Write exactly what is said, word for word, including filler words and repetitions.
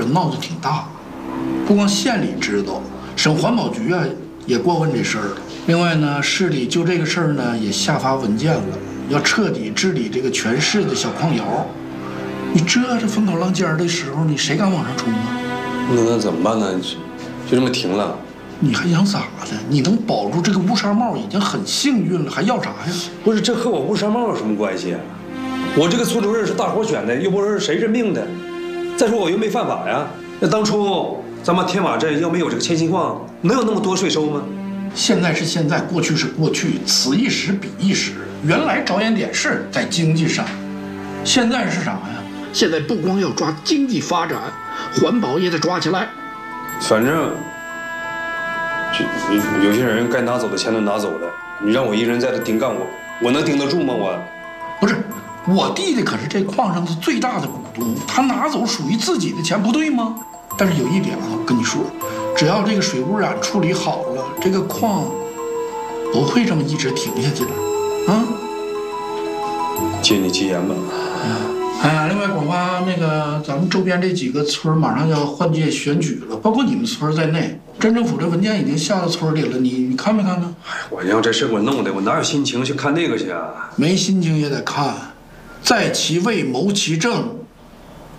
闹得挺大，不光县里知道，省环保局啊也过问这事儿了。另外呢，市里就这个事儿呢也下发文件了，要彻底治理这个全市的小矿窑。你这这风口浪尖的时候，你谁敢往上冲啊？ 那那怎么办呢？就这么停了？ 你还想咋的？你能保住这个乌纱帽已经很幸运了，还要啥呀？ 不是，这和我乌纱帽有什么关系啊？我这个村主任是大伙选的，又不是谁任命的。再说我又没犯法呀。那当初咱们天马镇要没有这个铅锌矿，能有那么多税收吗？ 现在是现在，过去是过去，此一时彼一时。原来着眼点是在经济上，现在是啥呀？现在不光要抓经济发展，环保也得抓起来。 反正，有些人该拿走的钱都拿走了，你让我一人在这盯干，我我能盯得住吗？我， 不是，我弟弟可是这矿上的最大的股东，他拿走属于自己的钱，不对吗？但是有一点啊，我跟你说，只要这个水污染处理好了，这个矿不会这么一直停下去的，啊？ 借你吉言吧。 哎呀，另外广发那个咱们周边这几个村马上要换届选举了，包括你们村在内，镇政府这文件已经下到村里了，你你看没看呢？ 哎，我让这事给我弄的，我哪有心情去看那个去啊？ 没心情也得看，在其位谋其政。